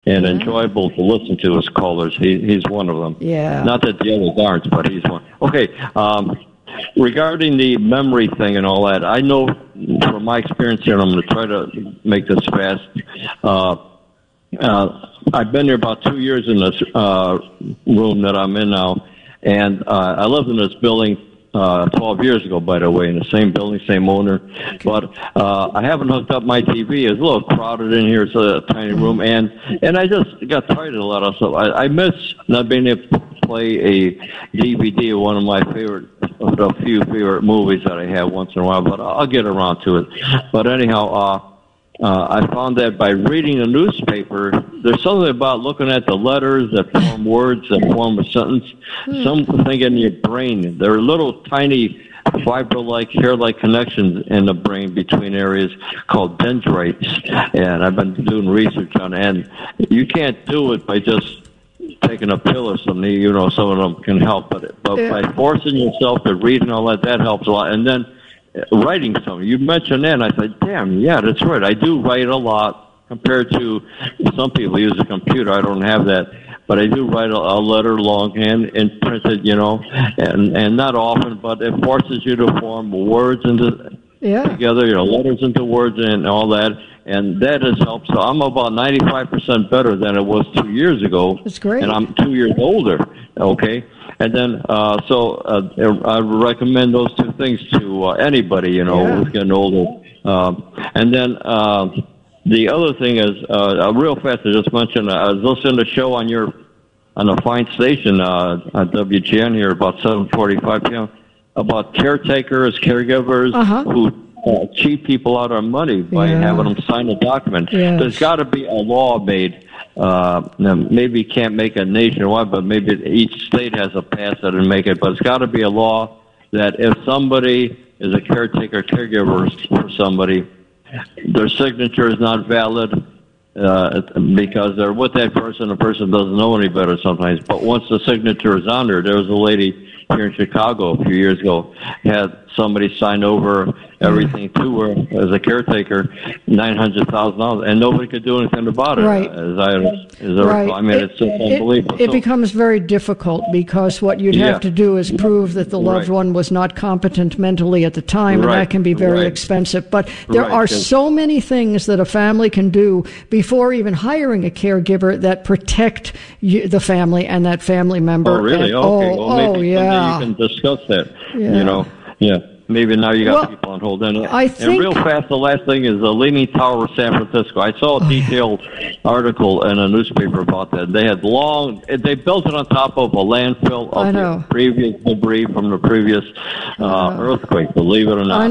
and enjoyable to listen to as callers. He's one of them. Yeah. Not that the others aren't, but he's one. Okay. Regarding the memory thing and all that, I know from my experience here, and I'm going to try to make this fast. I've been here about 2 years in this room that I'm in now, and I lived in this building 12 years ago, by the way, in the same building, same owner. But I haven't hooked up my TV. It's a little crowded in here. It's a tiny room, and I just got tired of a lot of stuff. I miss not being able to play a DVD of one of my a few favorite movies that I have once in a while, but I'll get around to it. But anyhow, I found that by reading a newspaper, there's something about looking at the letters that form words, that form a sentence, something in your brain. There are little tiny fiber-like, hair-like connections in the brain between areas called dendrites, and I've been doing research on it, and you can't do it by just taking a pill or something. You know, some of them can help, but by forcing yourself to read and all that helps a lot. And then writing something. You mentioned that, and I said, damn, yeah, that's right. I do write a lot compared to some people use a computer. I don't have that. But I do write a letter longhand and print it, you know, and not often, but it forces you to form words together, you know, letters into words and all that. And that has helped. So I'm about 95% better than it was 2 years ago. That's great. And I'm 2 years older, okay? And then, I recommend those two things to anybody, you know, who's getting older. And then the other thing is, real fast, I just mentioned, I was listening to a show on a fine station on WGN here about 7:45 p.m. about caretakers, caregivers who cheat people out of money by having them sign a document. Yes. There's got to be a law made. Maybe you can't make it nationwide, but maybe each state has to pass it and make it. But it's got to be a law that if somebody is a caretaker, caregiver for somebody, their signature is not valid because they're with that person. The person doesn't know any better sometimes. But once the signature is on there was a lady here in Chicago a few years ago, had somebody sign over everything to her as a caretaker, $900,000, and nobody could do anything about it. Right. I mean, it's just unbelievable. It becomes very difficult because what you'd have to do is prove that the loved one was not competent mentally at the time, and that can be very expensive. But there are so many things that a family can do before even hiring a caregiver that protect the family and that family member. Oh, really? Maybe you can discuss that, you know. Yeah. Maybe now you got people on hold. And real fast, the last thing is the Leaning Tower of San Francisco. I saw a detailed article in a newspaper about that. They had they built it on top of a landfill of the previous debris from the previous earthquake, believe it or not.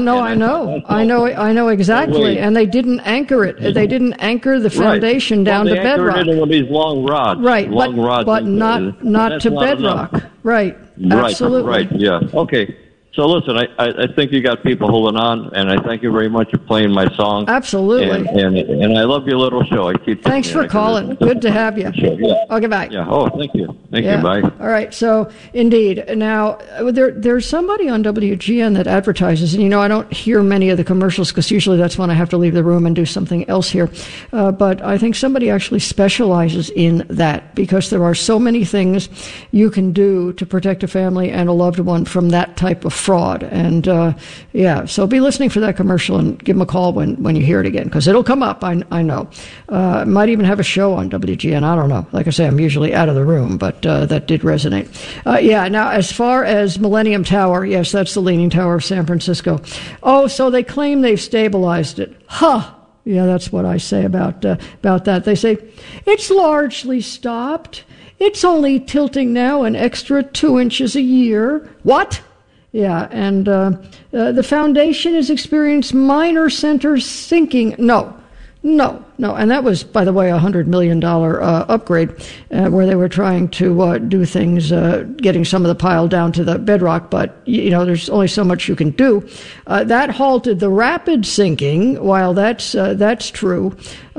I know exactly. And they didn't anchor it. They didn't anchor the foundation down to bedrock. They anchored it with these long rods. Right, but not to bedrock. Enough. Right, absolutely. Right, yeah. Okay. So listen, I think you got people holding on, and I thank you very much for playing my song. Absolutely. And I love your little show. Thanks for calling. Good to have you. Sure, yeah. Okay, bye. Yeah. Oh, thank you. Thank you. Bye. All right. So, indeed. Now, there's somebody on WGN that advertises, and I don't hear many of the commercials because usually that's when I have to leave the room and do something else here. But I think somebody actually specializes in that because there are so many things you can do to protect a family and a loved one from that type of fraud. And so be listening for that commercial and give them a call when you hear it again, because it'll come up. I know. Might even have a show on WGN. I don't know. Like I say, I'm usually out of the room, but that did resonate. Now as far as Millennium Tower, yes, that's the Leaning Tower of San Francisco. Oh, so they claim they've stabilized it. Yeah, that's what I say about that. They say it's largely stopped. It's only tilting now an extra 2 inches a year. What? Yeah, and the foundation has experienced minor center sinking. No. And that was, by the way, $100 million upgrade where they were trying to do things, getting some of the pile down to the bedrock. But, there's only so much you can do. That halted the rapid sinking. While that's true,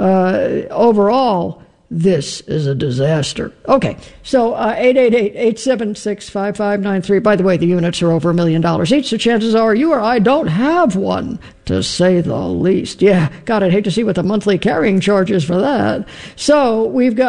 overall, this is a disaster. Okay, so 888-876-5593. By the way, the units are over $1 million each, so chances are you or I don't have one, to say the least. Yeah, God, I'd hate to see what the monthly carrying charge is for that. So we've got